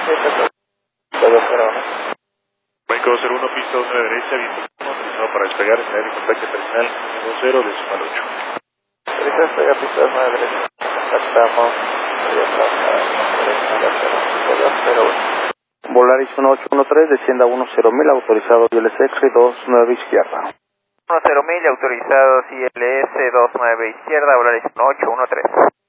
México 01, pista 1 de derecha, 21, autorizado para despegar, señal de contacto terminal 20 decimal 8. Ahorita despega pista 1 de derecha, contactamos, Volaris 1813, descienda 10.000, autorizado ILS 29 izquierda. 10.000, autorizado ILS 29 izquierda, Volaris 1813.